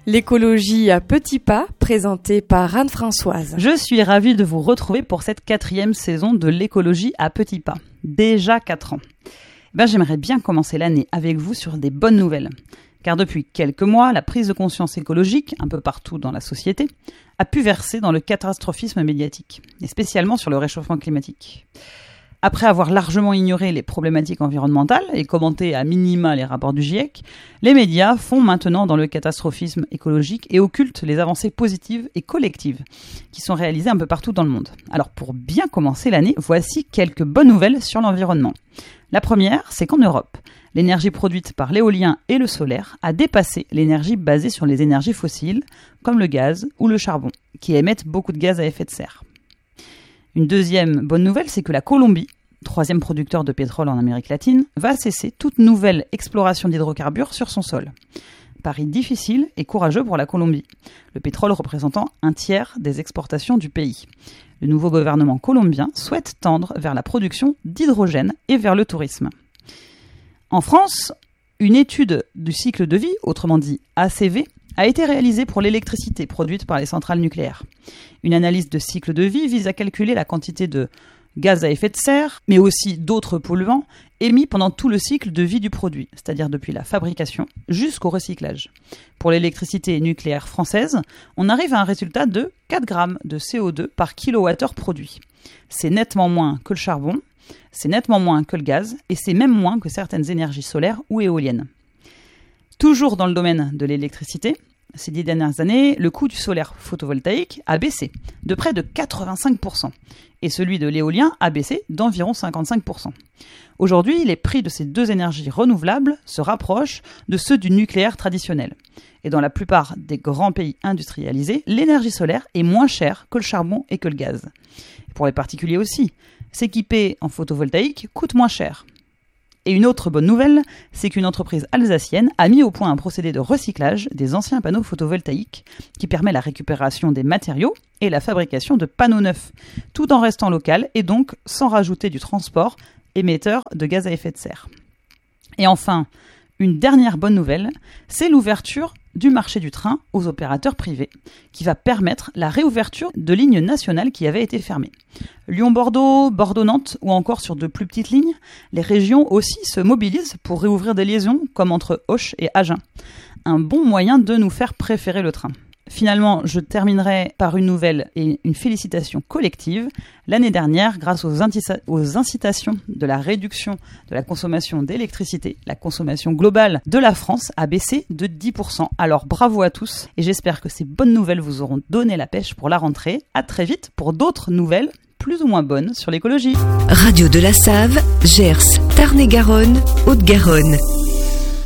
L'écologie à petits pas, présentée par Anne-Françoise. Je suis ravie de vous retrouver pour cette 4e saison de l'écologie à petits pas. Déjà 4 ans. J'aimerais bien commencer l'année avec vous sur des bonnes nouvelles. Car depuis quelques mois, la prise de conscience écologique, un peu partout dans la société, a pu verser dans le catastrophisme médiatique, et spécialement sur le réchauffement climatique. Après avoir largement ignoré les problématiques environnementales et commenté à minima les rapports du GIEC, les médias font maintenant dans le catastrophisme écologique et occultent les avancées positives et collectives qui sont réalisées un peu partout dans le monde. Alors pour bien commencer l'année, voici quelques bonnes nouvelles sur l'environnement. La première, c'est qu'en Europe, l'énergie produite par l'éolien et le solaire a dépassé l'énergie basée sur les énergies fossiles, comme le gaz ou le charbon, qui émettent beaucoup de gaz à effet de serre. Une deuxième bonne nouvelle, c'est que la Colombie, 3e producteur de pétrole en Amérique latine, va cesser toute nouvelle exploration d'hydrocarbures sur son sol. Pari difficile et courageux pour la Colombie, le pétrole représentant 1/3 des exportations du pays. Le nouveau gouvernement colombien souhaite tendre vers la production d'hydrogène et vers le tourisme. En France, une étude du cycle de vie, autrement dit ACV, a été réalisée pour l'électricité produite par les centrales nucléaires. Une analyse de cycle de vie vise à calculer la quantité de gaz à effet de serre, mais aussi d'autres polluants, émis pendant tout le cycle de vie du produit, c'est-à-dire depuis la fabrication jusqu'au recyclage. Pour l'électricité nucléaire française, on arrive à un résultat de 4 grammes de CO2 par kilowattheure produit. C'est nettement moins que le charbon, c'est nettement moins que le gaz, et c'est même moins que certaines énergies solaires ou éoliennes. Toujours dans le domaine de l'électricité, ces 10 dernières années, le coût du solaire photovoltaïque a baissé de près de 85%, et celui de l'éolien a baissé d'environ 55%. Aujourd'hui, les prix de ces deux énergies renouvelables se rapprochent de ceux du nucléaire traditionnel. Et dans la plupart des grands pays industrialisés, l'énergie solaire est moins chère que le charbon et que le gaz. Pour les particuliers aussi, s'équiper en photovoltaïque coûte moins cher. Et une autre bonne nouvelle, c'est qu'une entreprise alsacienne a mis au point un procédé de recyclage des anciens panneaux photovoltaïques qui permet la récupération des matériaux et la fabrication de panneaux neufs, tout en restant local et donc sans rajouter du transport émetteur de gaz à effet de serre. Et enfin, une dernière bonne nouvelle, c'est l'ouverture du marché du train aux opérateurs privés, qui va permettre la réouverture de lignes nationales qui avaient été fermées. Lyon-Bordeaux, Bordeaux-Nantes ou encore sur de plus petites lignes, les régions aussi se mobilisent pour réouvrir des liaisons comme entre Auch et Agen. Un bon moyen de nous faire préférer le train. Finalement, je terminerai par une nouvelle et une félicitation collective. L'année dernière, grâce aux incitations de la réduction de la consommation d'électricité, la consommation globale de la France a baissé de 10%. Alors bravo à tous et j'espère que ces bonnes nouvelles vous auront donné la pêche pour la rentrée. À très vite pour d'autres nouvelles plus ou moins bonnes sur l'écologie. Radio de la Save, Gers, Tarn-et-Garonne, Haute-Garonne.